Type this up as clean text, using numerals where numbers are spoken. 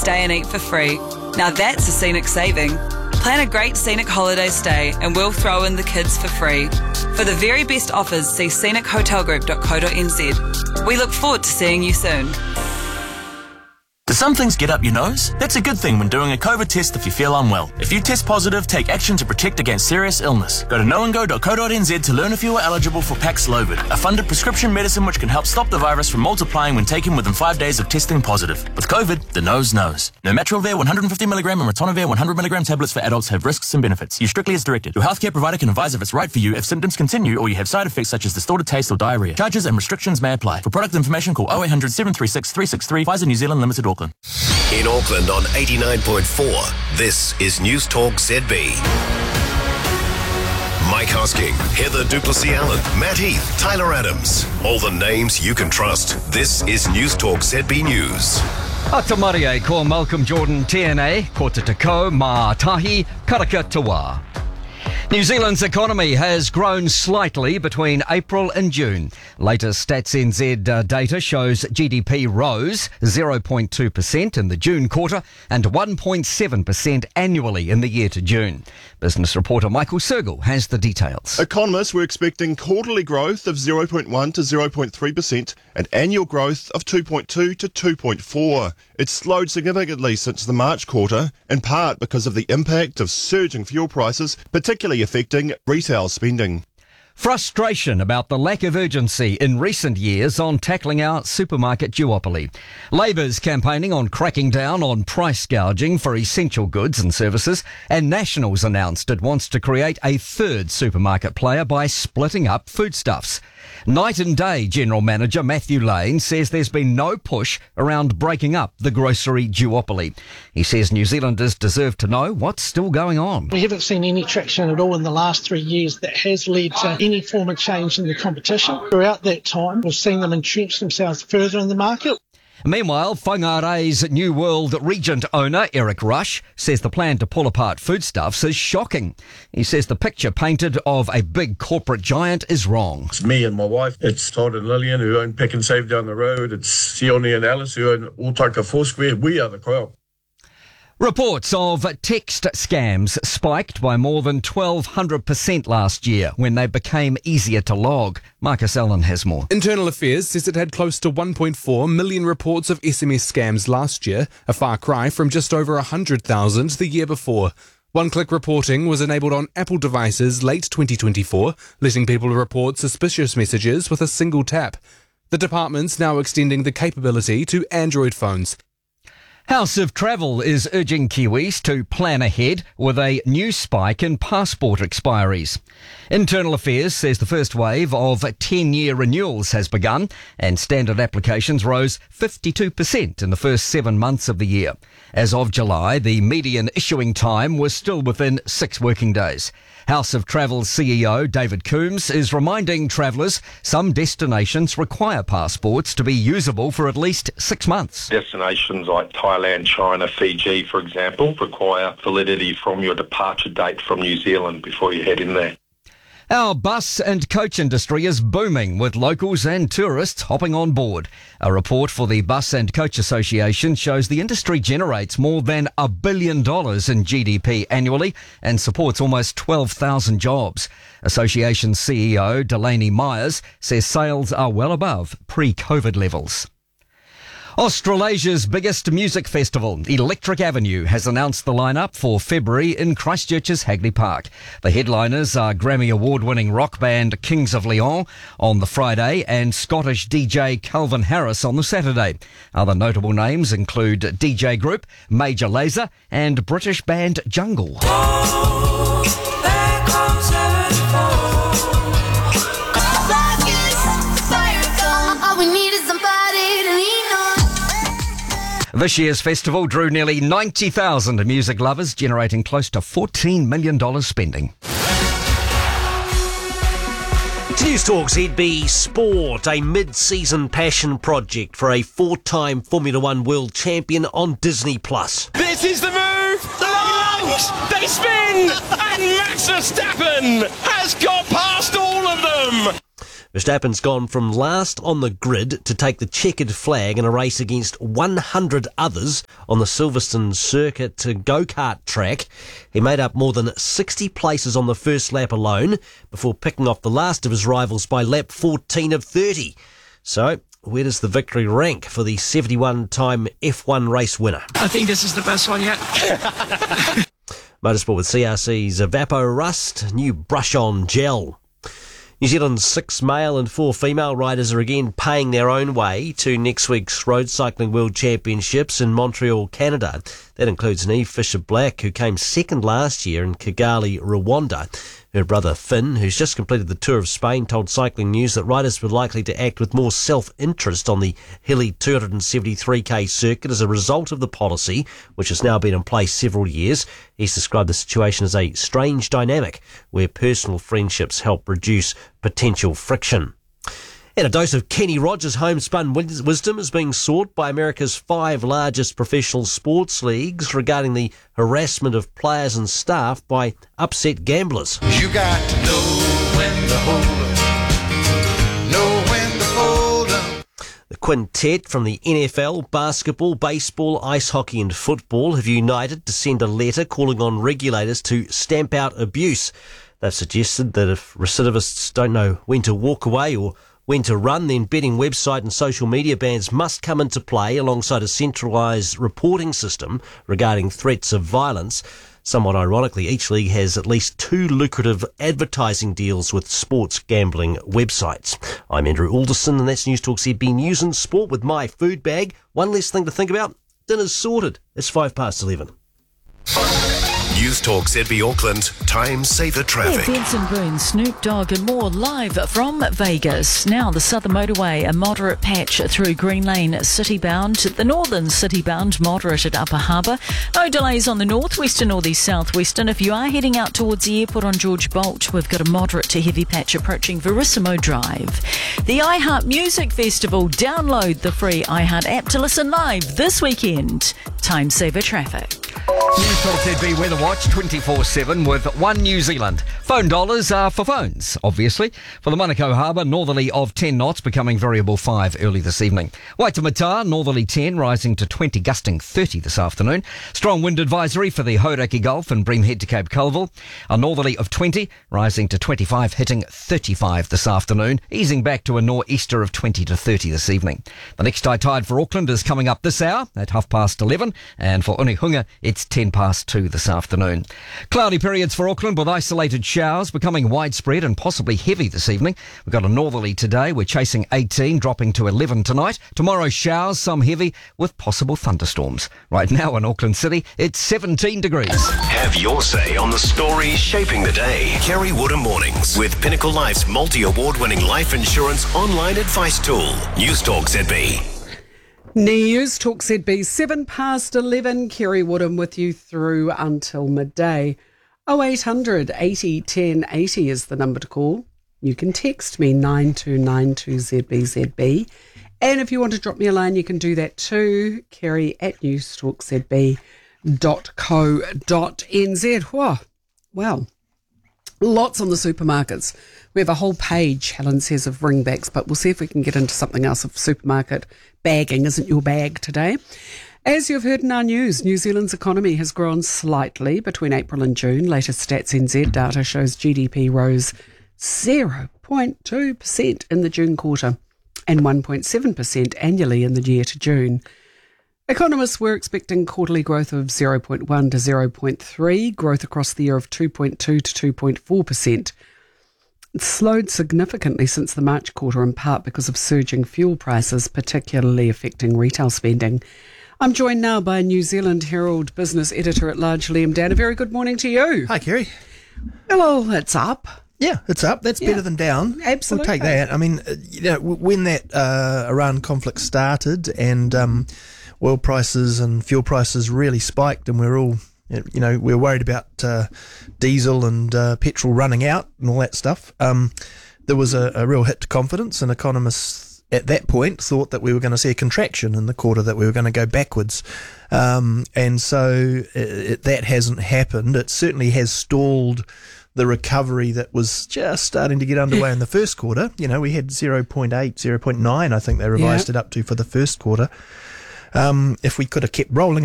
stay and eat for free. Now that's a scenic saving. Plan a great scenic holiday stay and we'll throw in the kids for free. For the very best offers, see scenichotelgroup.co.nz. We look forward to seeing you soon. Do some things get up your nose? That's a good thing when doing a COVID test if you feel unwell. If you test positive, take action to protect against serious illness. Go to knowandgo.co.nz to learn if you are eligible for Paxlovid, a funded prescription medicine which can help stop the virus from multiplying when taken within 5 days of testing positive. With COVID, the nose knows. Nirmatrelvir 150mg and ritonavir 100mg tablets for adults have risks and benefits. Use strictly as directed. Your healthcare provider can advise if it's right for you if symptoms continue or you have side effects such as distorted taste or diarrhea. Charges and restrictions may apply. For product information, call 0800 736 363, Pfizer New Zealand Limited, Auckland. In Auckland on 89.4, this is News Talk ZB. Mike Hosking, Heather Duplessis-Allen, Matt Heath, Tyler Adams. All the names you can trust. This is News Talk ZB News. Atamarie ko Malcolm Jordan TNA, ko te tekau, mā tahi, karaka te wā. New Zealand's economy has grown slightly between April and June. Latest Stats NZ data shows GDP rose 0.2% in the June quarter and 1.7% annually in the year to June. Business reporter Michael Sergel has the details. Economists were expecting quarterly growth of 0.1 to 0.3% and annual growth of 2.2 to 2.4. It slowed significantly since the March quarter, in part because of the impact of surging fuel prices, particularly affecting retail spending. Frustration about the lack of urgency in recent years on tackling our supermarket duopoly. Labour's campaigning on cracking down on price gouging for essential goods and services, and Nationals announced it wants to create a third supermarket player by splitting up foodstuffs. Night and Day General Manager Matthew Lane says there's been no push around breaking up the grocery duopoly. He says New Zealanders deserve to know what's still going on. We haven't seen any traction at all in the last 3 years that has led to any form of change in the competition. Throughout that time, we've seen them entrench themselves further in the market. Meanwhile, Whangarei's New World Regent owner, Eric Rush, says the plan to pull apart foodstuffs is shocking. He says the picture painted of a big corporate giant is wrong. It's me and my wife. It's Todd and Lillian who own Pick and Save down the road. It's Sione and Alice who own Otaka Foursquare. We are the crowd. Reports of text scams spiked by more than 1,200% last year when they became easier to log. Marcus Allen has more. Internal Affairs says it had close to 1.4 million reports of SMS scams last year, a far cry from just over 100,000 the year before. One-click reporting was enabled on Apple devices late 2024, letting people report suspicious messages with a single tap. The department's now extending the capability to Android phones. House of Travel is urging Kiwis to plan ahead with a new spike in passport expiries. Internal Affairs says the first wave of 10-year renewals has begun and standard applications rose 52% in the first 7 months of the year. As of July, the median issuing time was still within 6 working days. House of Travel's CEO David Coombs is reminding travellers some destinations require passports to be usable for at least 6 months. Destinations like Thailand, China, Fiji, for example, require validity from your departure date from New Zealand before you head in there. Our bus and coach industry is booming with locals and tourists hopping on board. A report for the Bus and Coach Association shows the industry generates more than $1 billion in GDP annually and supports almost 12,000 jobs. Association CEO Delaney Myers says sales are well above pre-COVID levels. Australasia's biggest music festival, Electric Avenue, has announced the lineup for February in Christchurch's Hagley Park. The headliners are Grammy Award-winning rock band Kings of Leon on the Friday and Scottish DJ Calvin Harris on the Saturday. Other notable names include DJ group Major Lazer and British band Jungle. This year's festival drew nearly 90,000 music lovers, generating close to $14 million spending. To News Talk ZB Sport, a mid-season passion project for a 4-time Formula One world champion on Disney+. This is the move! The lunge! They spin! And Max Verstappen has got past all of them! Verstappen's gone from last on the grid to take the checkered flag in a race against 100 others on the Silverstone circuit go-kart track. He made up more than 60 places on the first lap alone before picking off the last of his rivals by lap 14 of 30. So, where does the victory rank for the 71-time F1 race winner? I think this is the best one yet. Motorsport with CRC's Evapo Rust, new brush-on gel. New Zealand's 6 male and 4 female riders are again paying their own way to next week's Road Cycling World Championships in Montreal, Canada. That includes Niamh Fisher-Black, who came second last year in Kigali, Rwanda. Her brother Finn, who's just completed the Tour of Spain, told Cycling News that riders were likely to act with more self-interest on the hilly 273k circuit as a result of the policy, which has now been in place several years. He's described the situation as a strange dynamic where personal friendships help reduce potential friction. And a dose of Kenny Rogers' homespun wisdom is being sought by America's 5 largest professional sports leagues regarding the harassment of players and staff by upset gamblers. You got to know when to hold 'em, know when to fold 'em. The quintet from the NFL, basketball, baseball, ice hockey and football have united to send a letter calling on regulators to stamp out abuse. They've suggested that if recidivists don't know when to walk away or when to run, then betting website and social media bans must come into play alongside a centralised reporting system regarding threats of violence. Somewhat ironically, each league has at least 2 lucrative advertising deals with sports gambling websites. I'm Andrew Alderson, and that's News Talk ZB News and Sport with my food bag. One less thing to think about. Dinner's sorted. It's 11:05. News Talk ZB Auckland, time saver traffic. Yeah, Benson Boone, Snoop Dogg and more live from Vegas. Now the Southern Motorway, a moderate patch through Green Lane city-bound. The Northern city-bound, moderate at Upper Harbour. No delays on the northwestern or the southwestern. If you are heading out towards the airport on George Bolt, we've got a moderate to heavy patch approaching Verissimo Drive. The iHeart Music Festival. Download the free iHeart app to listen live this weekend. Time saver traffic. News Talk ZB Weather Watch 24/7 with One New Zealand. Phone dollars are for phones, obviously. For the Manukau Harbour, northerly of 10 knots, becoming variable 5 early this evening. Waitemata, northerly 10, rising to 20, gusting 30 this afternoon. Strong wind advisory for the Hauraki Gulf and Breamhead to Cape Colville. A northerly of 20, rising to 25, hitting 35 this afternoon, easing back to a nor'easter of 20 to 30 this evening. The next high tide for Auckland is coming up this hour at 11:30, and for Unihunga, it's 2:10 this afternoon. Cloudy periods for Auckland with isolated showers becoming widespread and possibly heavy this evening. We've got a northerly today. We're chasing 18, dropping to 11 tonight. Tomorrow showers, some heavy with possible thunderstorms. Right now in Auckland City, it's 17 degrees. Have your say on the stories shaping the day. Kerry Woodham Mornings with Pinnacle Life's multi-award-winning life insurance online advice tool. News Talk ZB. News Talk ZB, 11:07. Kerry Woodham with you through until midday. 0800 80 10 80 is the number to call. You can text me 9292ZBZB. And if you want to drop me a line, you can do that too. Kerry at newstalkzb.co.nz. Whoa. Well, lots on the supermarkets. We have a whole page, Helen says, of ringbacks, but we'll see if we can get into something else. If supermarket bagging isn't your bag today. As you've heard in our news, New Zealand's economy has grown slightly between April and June. Latest Stats NZ data shows GDP rose 0.2% in the June quarter and 1.7% annually in the year to June. Economists were expecting quarterly growth of 0.1 to 0.3, growth across the year of 2.2 to 2.4%. It slowed significantly since the March quarter, in part because of surging fuel prices, particularly affecting retail spending. I'm joined now by New Zealand Herald business editor-at-large, Liam Dan. A very good morning to you. Hi, Kerry. Hello, it's up. Yeah, it's up. That's better than down. Absolutely. We'll take that. I mean, when that Iran conflict started and oil prices and fuel prices really spiked, and we're all, we're worried about diesel and petrol running out and all that stuff. There was a real hit to confidence, and economists at that point thought that we were going to see a contraction in the quarter, that we were going to go backwards. And so that hasn't happened. It certainly has stalled the recovery that was just starting to get underway in the first quarter. You know, we had 0.8, 0.9, I think they revised it up to for the first quarter. If we could have kept rolling